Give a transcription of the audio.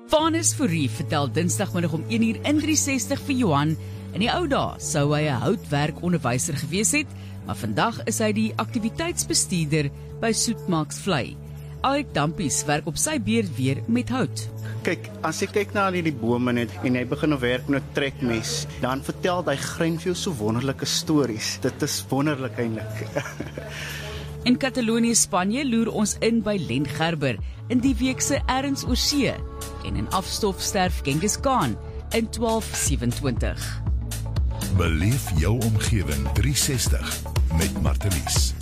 Vanus Fourie vertel Dinsdagmiddag om 1:00 in 360 vir Johan. In die ou dae sou hy 'n houtwerkonderwyser gewees het, maar vandag is hy die aktiwiteitsbestuurder by Soetmaaks Vlei. Alec Dampies werk op sy beurt weer met hout. Kyk, as jy kyk na hierdie bome net en jy begin nou werk met 'n trekmes, dan vertel hy grein vir jou so wonderlike stories. Dit is wonderlik eintlik. In Katalonië, Spanje loer ons in by Len Gerber in die week se Erns oor see en in afstof sterf Genghis Khan in 1227. Beleef jou omgewing 360 met Martelies.